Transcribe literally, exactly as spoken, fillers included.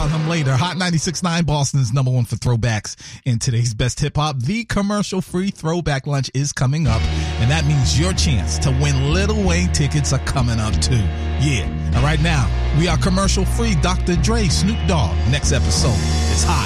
about him later. Hot ninety-six point nine, Boston's number one for throwbacks in today's best hip hop. The commercial-free throwback lunch is coming up, and that means your chance to win Lil Wayne tickets are coming up too. Yeah. And right now, we are commercial-free. Doctor Dre, Snoop Dogg. Next episode is Hot